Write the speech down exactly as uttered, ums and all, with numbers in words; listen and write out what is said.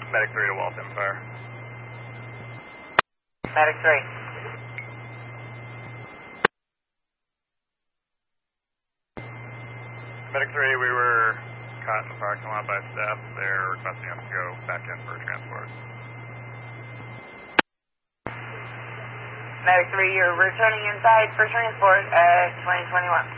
Medic three to Waltham Fire. Medic three. Medic three, we were caught in the parking lot by staff. They're requesting us to go back in for transport. Medic three, you're returning inside for transport at twenty twenty-one.